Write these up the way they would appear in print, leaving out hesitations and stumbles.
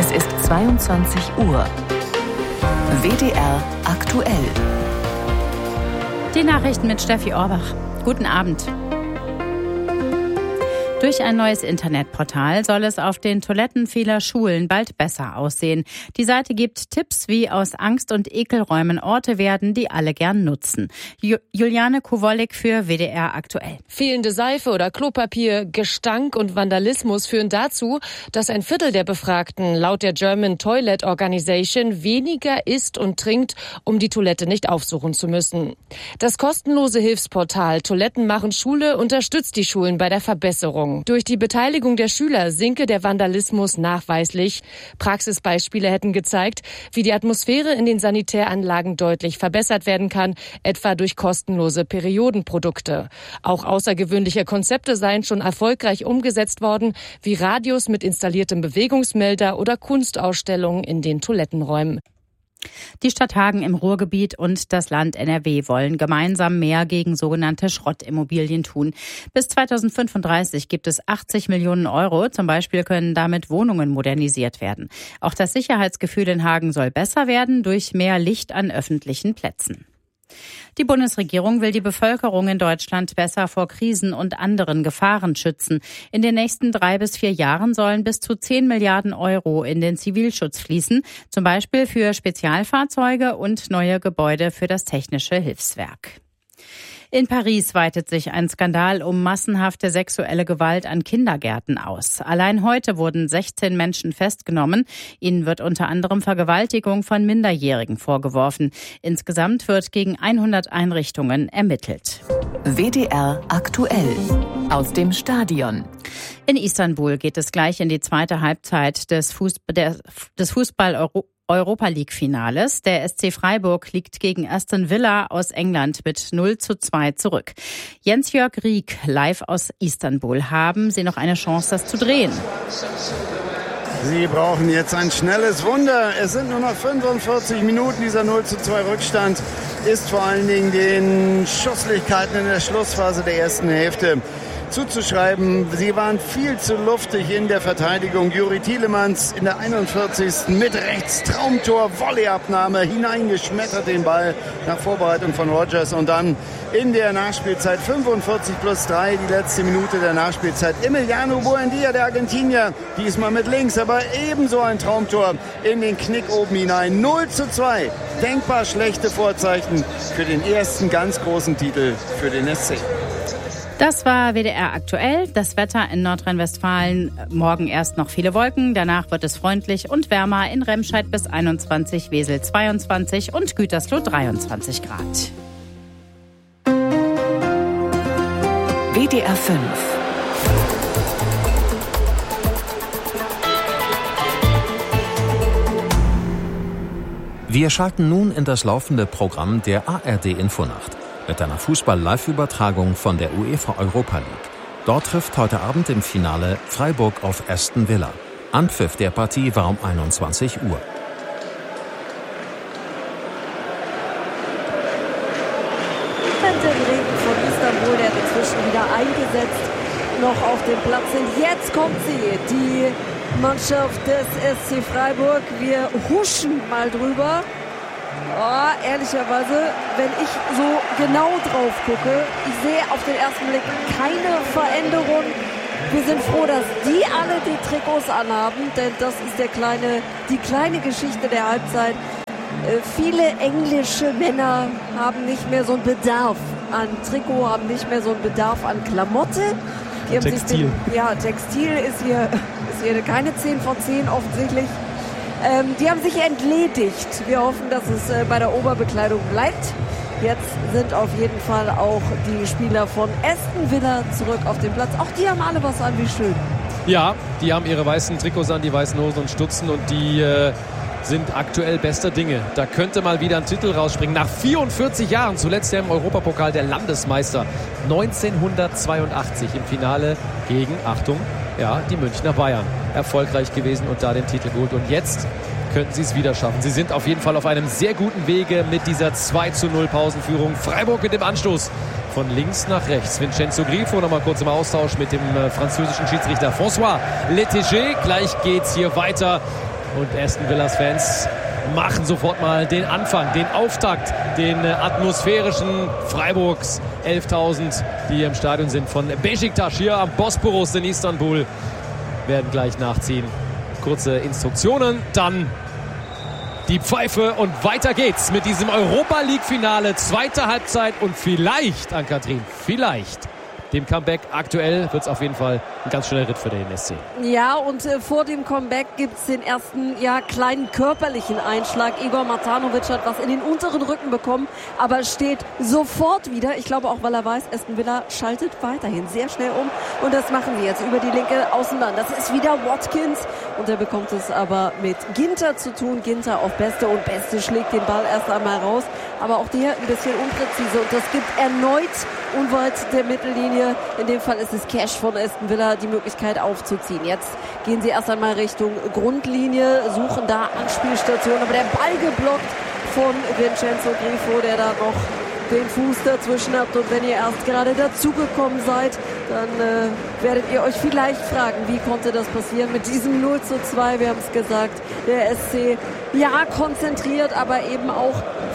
Es ist 22 Uhr. WDR aktuell. Die Nachrichten mit Steffi Orbach. Guten Abend. Durch ein neues Internetportal soll es auf den Toiletten vieler Schulen bald besser aussehen. Die Seite gibt Tipps, wie aus Angst- und Ekelräumen Orte werden, die alle gern nutzen. Juliane Kowollik für WDR aktuell. Fehlende Seife oder Klopapier, Gestank und Vandalismus führen dazu, dass ein Viertel der Befragten laut der German Toilet Organization weniger isst und trinkt, um die Toilette nicht aufsuchen zu müssen. Das kostenlose Hilfsportal Toiletten machen Schule unterstützt die Schulen bei der Verbesserung. Durch die Beteiligung der Schüler sinke der Vandalismus nachweislich. Praxisbeispiele hätten gezeigt, wie die Atmosphäre in den Sanitäranlagen deutlich verbessert werden kann, etwa durch kostenlose Periodenprodukte. Auch außergewöhnliche Konzepte seien schon erfolgreich umgesetzt worden, wie Radios mit installiertem Bewegungsmelder oder Kunstausstellungen in den Toilettenräumen. Die Stadt Hagen im Ruhrgebiet und das Land NRW wollen gemeinsam mehr gegen sogenannte Schrottimmobilien tun. Bis 2035 gibt es 80 Millionen Euro. Zum Beispiel können damit Wohnungen modernisiert werden. Auch das Sicherheitsgefühl in Hagen soll besser werden durch mehr Licht an öffentlichen Plätzen. Die Bundesregierung will die Bevölkerung in Deutschland besser vor Krisen und anderen Gefahren schützen. In den nächsten 3 bis 4 Jahren sollen bis zu 10 Milliarden Euro in den Zivilschutz fließen, zum Beispiel für Spezialfahrzeuge und neue Gebäude für das Technische Hilfswerk. In Paris weitet sich ein Skandal um massenhafte sexuelle Gewalt an Kindergärten aus. Allein heute wurden 16 Menschen festgenommen. Ihnen wird unter anderem Vergewaltigung von Minderjährigen vorgeworfen. Insgesamt wird gegen 100 Einrichtungen ermittelt. WDR aktuell. Aus dem Stadion. In Istanbul geht es gleich in die zweite Halbzeit des Fußball-Europa-League-Finales. Der SC Freiburg liegt gegen Aston Villa aus England mit 0:2 zurück. Jens-Jörg Rieck, live aus Istanbul. Haben Sie noch eine Chance, das zu drehen? Sie brauchen jetzt ein schnelles Wunder. Es sind nur noch 45 Minuten. Dieser 0:2 Rückstand ist vor allen Dingen den Schusslichkeiten in der Schlussphase der ersten Hälfte zuzuschreiben. Sie waren viel zu luftig in der Verteidigung. Juri Tielemans in der 41. mit rechts Traumtor, Volleyabnahme, hineingeschmettert den Ball nach Vorbereitung von Rogers und dann in der Nachspielzeit 45+3, die letzte Minute der Nachspielzeit. Emiliano Buendia, der Argentinier, diesmal mit links, aber ebenso ein Traumtor in den Knick oben hinein. 0:2, denkbar schlechte Vorzeichen für den ersten ganz großen Titel für den SC. Das war WDR aktuell. Das Wetter in Nordrhein-Westfalen. Morgen erst noch viele Wolken. Danach wird es freundlich und wärmer. In Remscheid bis 21, Wesel 22 und Gütersloh 23 Grad. WDR 5. Wir schalten nun in das laufende Programm der ARD-Infonacht. Mit einer Fußball-Live-Übertragung von der UEFA Europa League. Dort trifft heute Abend im Finale Freiburg auf Aston Villa. Anpfiff der Partie war um 21 Uhr. Der Regen von Istanbul, der hat inzwischen wieder eingesetzt, noch auf dem Platz sind. Jetzt kommt sie, die Mannschaft des SC Freiburg. Wir huschen mal drüber. Oh, ehrlicherweise, wenn ich so genau drauf gucke, ich sehe auf den ersten Blick keine Veränderung. Wir sind froh, dass die alle die Trikots anhaben, denn das ist die kleine Geschichte der Halbzeit. Viele englische Männer haben nicht mehr so einen Bedarf an Trikot, haben nicht mehr so einen Bedarf an Klamotte. Textil. Textil ist hier keine 10 von 10 offensichtlich. Die haben sich entledigt. Wir hoffen, dass es bei der Oberbekleidung bleibt. Jetzt sind auf jeden Fall auch die Spieler von Aston Villa zurück auf dem Platz. Auch die haben alle was an, wie schön. Ja, die haben ihre weißen Trikots an, die weißen Hosen und Stutzen und die sind aktuell bester Dinge. Da könnte mal wieder ein Titel rausspringen. Nach 44 Jahren, zuletzt ja im Europapokal der Landesmeister. 1982 im Finale gegen, Achtung, ja, die Münchner Bayern. Erfolgreich gewesen und da den Titel geholt. Und jetzt könnten sie es wieder schaffen. Sie sind auf jeden Fall auf einem sehr guten Wege mit dieser 2:0 Pausenführung. Freiburg mit dem Anstoß von links nach rechts. Vincenzo Grifo nochmal kurz im Austausch mit dem französischen Schiedsrichter François Letégé. Gleich geht's hier weiter Und Aston Villas Fans machen sofort mal den Anfang, den Auftakt, den atmosphärischen Freiburgs. 11.000, die hier im Stadion sind von Beşiktaş hier am Bosporus in Istanbul, werden gleich nachziehen. Kurze Instruktionen, dann die Pfeife und weiter geht's mit diesem Europa-League-Finale. Zweite Halbzeit und vielleicht, Ann-Kathrin, vielleicht dem Comeback. Aktuell wird es auf jeden Fall ein ganz schöner Ritt für den SC. Ja, und vor dem Comeback gibt es den ersten kleinen körperlichen Einschlag. Igor Matanovic hat was in den unteren Rücken bekommen, aber steht sofort wieder. Ich glaube auch, weil er weiß, Aston Villa schaltet weiterhin sehr schnell um. Und das machen wir jetzt über die linke Außenbahn. Das ist wieder Watkins. Und er bekommt es aber mit Ginter zu tun. Ginter auf Beste und Beste schlägt den Ball erst einmal raus. Aber auch der ein bisschen unpräzise. Und das gibt erneut unweit der Mittellinie. In dem Fall ist es Cash von Aston Villa, die Möglichkeit aufzuziehen. Jetzt gehen sie erst einmal Richtung Grundlinie, suchen da Anspielstationen. Aber der Ball geblockt von Vincenzo Grifo, der da noch den Fuß dazwischen habt. Und wenn ihr erst gerade dazugekommen seid, dann werdet ihr euch vielleicht fragen, wie konnte das passieren mit diesem 0:2. Wir haben es gesagt, der SC konzentriert, aber eben auch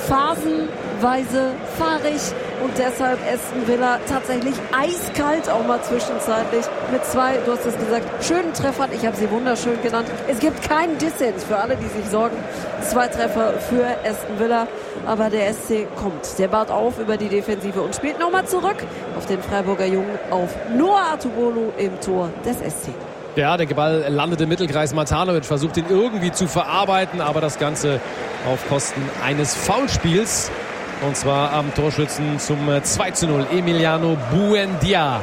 phasenweise fahrig. Und deshalb Aston Villa tatsächlich eiskalt auch mal zwischenzeitlich mit 2, du hast es gesagt, schönen Treffern. Ich habe sie wunderschön genannt. Es gibt keinen Dissens für alle, die sich sorgen. 2 Treffer für Aston Villa. Aber der SC kommt. Der baut auf über die Defensive und spielt nochmal zurück auf den Freiburger Jungen, auf Noah Atubolu im Tor des SC. Ja, der Ball landet im Mittelkreis. Matanovic versucht ihn irgendwie zu verarbeiten, aber das Ganze auf Kosten eines Foulspiels. Und zwar am Torschützen zum 2:0. Emiliano Buendia.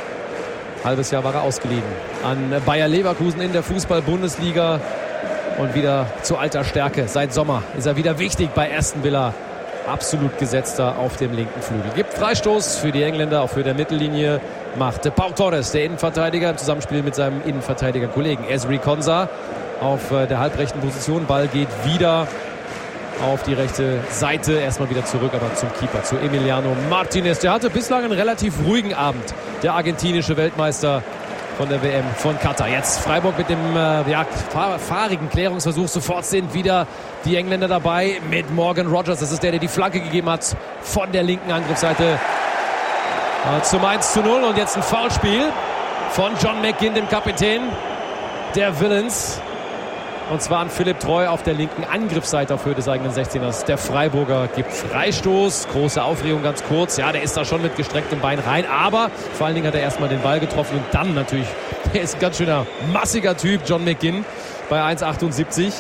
Halbes Jahr war er ausgeliehen an Bayer Leverkusen in der Fußball-Bundesliga. Und wieder zu alter Stärke. Seit Sommer ist er wieder wichtig bei Aston Villa. Absolut gesetzter auf dem linken Flügel. Gibt Freistoß für die Engländer, auch für der Mittellinie. Macht Pau Torres, der Innenverteidiger, im Zusammenspiel mit seinem Innenverteidiger-Kollegen Ezri Konsa auf der halbrechten Position. Ball geht wieder auf die rechte Seite. Erstmal wieder zurück, aber zum Keeper, zu Emiliano Martinez. Der hatte bislang einen relativ ruhigen Abend. Der argentinische Weltmeister von der WM von Katar. Jetzt Freiburg mit dem fahrigen Klärungsversuch. Sofort sind wieder die Engländer dabei mit Morgan Rogers. Das ist der die Flanke gegeben hat von der linken Angriffsseite zum 1:0. Und jetzt ein Foulspiel von John McGinn, dem Kapitän der Villains. Und zwar an Philipp Treu auf der linken Angriffsseite auf Höhe des eigenen 16ers. Der Freiburger gibt Freistoß. Große Aufregung, ganz kurz. Ja, der ist da schon mit gestrecktem Bein rein. Aber vor allen Dingen hat er erstmal den Ball getroffen. Und dann natürlich, der ist ein ganz schöner, massiger Typ, John McGinn, bei 1,78.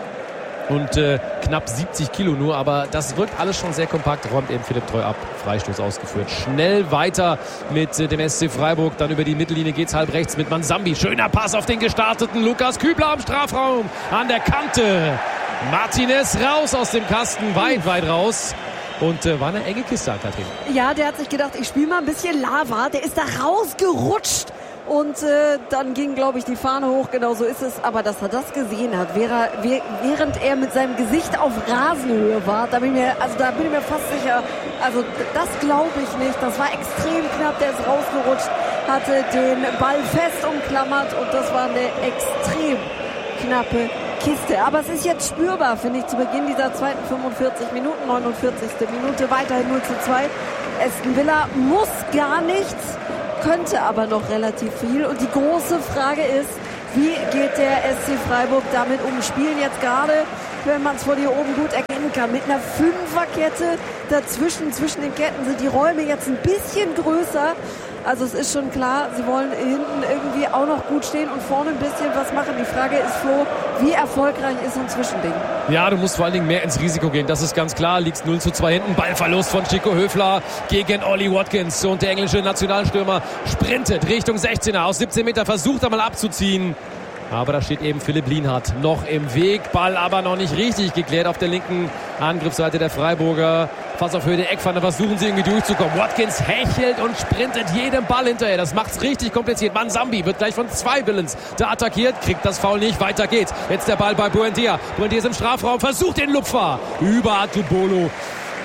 Und knapp 70 Kilo nur, aber das wirkt alles schon sehr kompakt, räumt eben Philipp Treu ab. Freistoß ausgeführt. Schnell weiter mit dem SC Freiburg, dann über die Mittellinie geht's halb rechts mit Mansambi. Schöner Pass auf den gestarteten Lukas Kübler am Strafraum, an der Kante. Martinez raus aus dem Kasten, weit raus. Und war eine enge Kiste, Katrin. Ja, der hat sich gedacht, ich spiele mal ein bisschen Lava. Der ist da rausgerutscht. Und dann ging, glaube ich, die Fahne hoch. Genau so ist es. Aber dass er das gesehen hat, während er mit seinem Gesicht auf Rasenhöhe war, da bin ich mir fast sicher, also das glaube ich nicht. Das war extrem knapp. Der ist rausgerutscht, hatte den Ball fest umklammert und das war eine extrem knappe Kiste. Aber es ist jetzt spürbar, finde ich, zu Beginn dieser zweiten 45 Minuten, 49. Minute, weiterhin 0:2. Aston Villa muss gar nichts, könnte aber noch relativ viel. Und die große Frage ist, wie geht der SC Freiburg damit um? Spielen jetzt gerade, wenn man es von hier oben gut erkennen kann, mit einer Fünferkette dazwischen. Zwischen den Ketten sind die Räume jetzt ein bisschen größer. Also es ist schon klar, sie wollen hinten irgendwie auch noch gut stehen und vorne ein bisschen was machen. Die Frage ist, Flo, wie erfolgreich ist so ein Zwischending? Ja, du musst vor allen Dingen mehr ins Risiko gehen. Das ist ganz klar. Liegst 0:2 hinten. Ballverlust von Chico Höfler gegen Ollie Watkins. Und der englische Nationalstürmer sprintet Richtung 16er. Aus 17 Meter versucht er mal abzuziehen. Aber da steht eben Philipp Lienhardt noch im Weg. Ball aber noch nicht richtig geklärt auf der linken Angriffsseite der Freiburger. Fast auf Höhe der Eckpfanne versuchen sie irgendwie durchzukommen. Watkins hechelt und sprintet jedem Ball hinterher. Das macht's richtig kompliziert. Mansambi wird gleich von 2 Villains da attackiert. Kriegt das Foul nicht. Weiter geht's. Jetzt der Ball bei Buendia. Buendia ist im Strafraum. Versucht den Lupfer. Über Atubolo.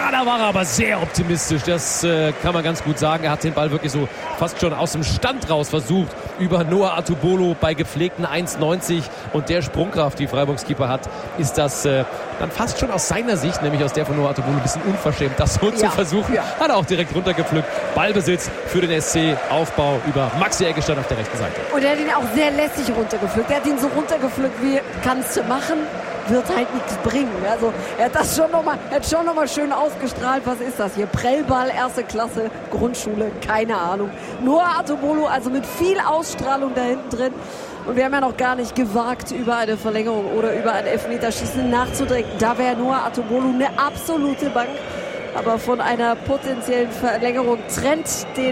da war er aber sehr optimistisch. Das kann man ganz gut sagen. Er hat den Ball wirklich so fast schon aus dem Stand raus versucht. Über Noah Atubolo bei gepflegten 1,90 und der Sprungkraft, die Freiburgs Keeper hat, ist das dann fast schon aus seiner Sicht, nämlich aus der von Noah Atubolo, ein bisschen unverschämt, das so zu versuchen. Ja. Hat er auch direkt runtergepflückt. Ballbesitz für den SC, Aufbau über Maxi Eggestein auf der rechten Seite. Und er hat ihn auch sehr lässig runtergepflückt. Er hat ihn so runtergepflückt, wie kannst du machen, wird halt nichts bringen. Also er hat das schon nochmal schön ausgestrahlt. Was ist das hier? Prellball, 1. Klasse, Grundschule, keine Ahnung. Noah Atubolo, also mit viel Ausstrahlung da hinten drin. Und wir haben ja noch gar nicht gewagt, über eine Verlängerung oder über ein Elfmeterschießen nachzudenken. Da wäre Noah Atubolo eine absolute Bank. Aber von einer potenziellen Verlängerung trennen den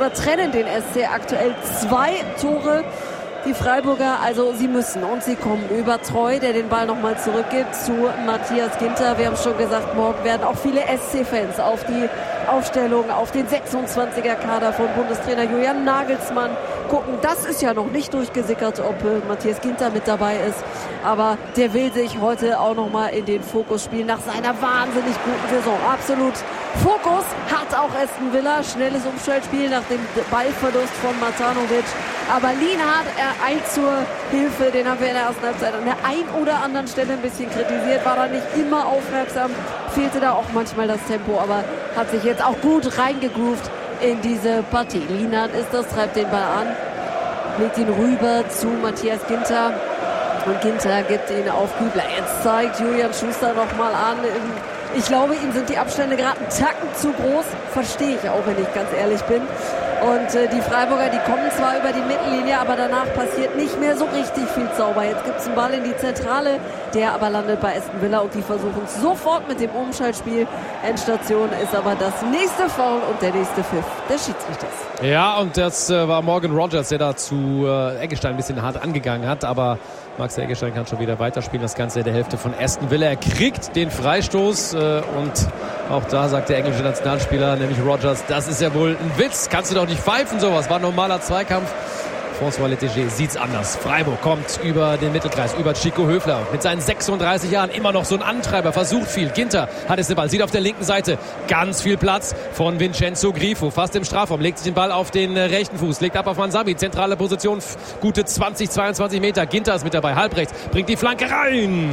SC aktuell 2 Tore. Die Freiburger, also sie müssen und sie kommen über Treu, der den Ball nochmal zurückgibt zu Matthias Ginter. Wir haben schon gesagt, morgen werden auch viele SC-Fans auf die Aufstellung, auf den 26er-Kader von Bundestrainer Julian Nagelsmann gucken. Das ist ja noch nicht durchgesickert, ob Matthias Ginter mit dabei ist. Aber der will sich heute auch nochmal in den Fokus spielen nach seiner wahnsinnig guten Saison. Absolut Fokus hat auch Aston Villa. Schnelles Umschaltspiel nach dem Ballverlust von Matanovic. Aber Lienhardt eilt zur Hilfe. Den haben wir in der ersten Halbzeit an der einen oder anderen Stelle ein bisschen kritisiert. War da nicht immer aufmerksam. Fehlte da auch manchmal das Tempo. Aber hat sich jetzt auch gut reingegroovt in diese Partie. Lienhardt ist das, treibt den Ball an. Legt ihn rüber zu Matthias Ginter. Und Ginter gibt ihn auf Kübler. Jetzt zeigt Julian Schuster nochmal an. Ich glaube, ihm sind die Abstände gerade einen Tacken zu groß. Verstehe ich auch, wenn ich ganz ehrlich bin. Und die Freiburger, die kommen zwar über die Mittellinie, aber danach passiert nicht mehr so richtig viel Zauber. Jetzt gibt es einen Ball in die Zentrale, der aber landet bei Aston Villa und die versuchen es sofort mit dem Umschaltspiel. Endstation ist aber das nächste Foul und der nächste Pfiff des Schiedsrichters. Ja, und das war Morgan Rogers, der da zu Eggestein ein bisschen hart angegangen hat, aber Max Eggestein kann schon wieder weiterspielen. Das Ganze in der Hälfte von Aston Villa. Er kriegt den Freistoß und auch da sagt der englische Nationalspieler, nämlich Rogers, das ist ja wohl ein Witz. Kannst du doch nicht pfeifen, sowas. War ein normaler Zweikampf. François Lettiger sieht's anders. Freiburg kommt über den Mittelkreis, über Chico Höfler. Mit seinen 36 Jahren immer noch so ein Antreiber, versucht viel. Ginter hat es den Ball, sieht auf der linken Seite ganz viel Platz von Vincenzo Grifo. Fast im Strafraum, legt sich den Ball auf den rechten Fuß, legt ab auf Mansabi. Zentrale Position, gute 20, 22 Meter. Ginter ist mit dabei, halbrechts, bringt die Flanke rein.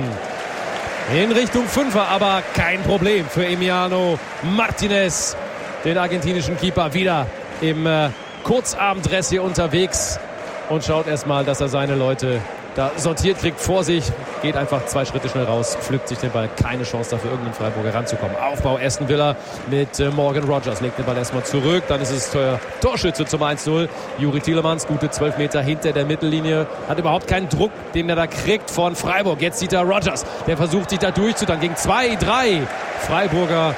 In Richtung Fünfer, aber kein Problem für Emiliano Martinez, den argentinischen Keeper, wieder im Kurzarmdress hier unterwegs und schaut erstmal, dass er seine Leute da sortiert kriegt vor sich, geht einfach 2 Schritte schnell raus, pflückt sich den Ball, keine Chance dafür, irgendeinen Freiburger ranzukommen. Aufbau Aston Villa mit Morgan Rogers, legt den Ball erstmal zurück, dann ist es Torschütze zum 1-0. Juri Tielemans, gute 12 Meter hinter der Mittellinie, hat überhaupt keinen Druck, den er da kriegt von Freiburg. Jetzt sieht er Rogers, der versucht sich da durchzudrängen gegen 2, 3 Freiburger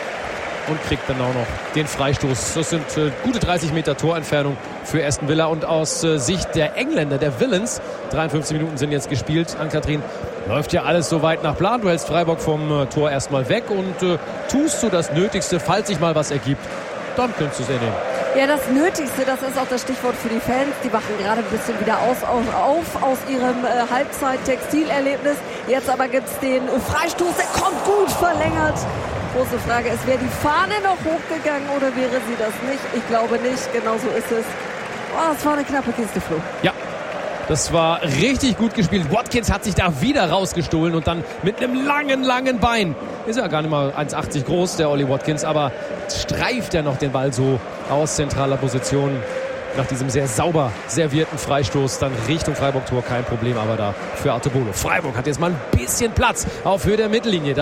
und kriegt dann auch noch den Freistoß. Das sind gute 30 Meter Torentfernung für Aston Villa. Und aus Sicht der Engländer, der Villains, 53 Minuten sind jetzt gespielt. Ann-Kathrin, läuft ja alles so weit nach Plan. Du hältst Freiburg vom Tor erstmal weg und tust du das Nötigste, falls sich mal was ergibt. Dann könntest du es nehmen. Ja, das Nötigste, das ist auch das Stichwort für die Fans. Die wachen gerade ein bisschen wieder auf aus ihrem Halbzeit-Textilerlebnis. Jetzt aber gibt es den Freistoß, der kommt gut verlängert. Große Frage ist, wäre die Fahne noch hochgegangen oder wäre sie das nicht? Ich glaube nicht, genau so ist es. Oh, das war eine knappe Kiste, Flo. Ja, das war richtig gut gespielt. Watkins hat sich da wieder rausgestohlen und dann mit einem langen Bein. Ist ja gar nicht mal 1,80 groß, der Ollie Watkins, aber streift er noch den Ball so aus zentraler Position. Nach diesem sehr sauber servierten Freistoß dann Richtung Freiburg-Tor, kein Problem, aber da für Atubolo. Freiburg hat jetzt mal ein bisschen Platz auf Höhe der Mittellinie.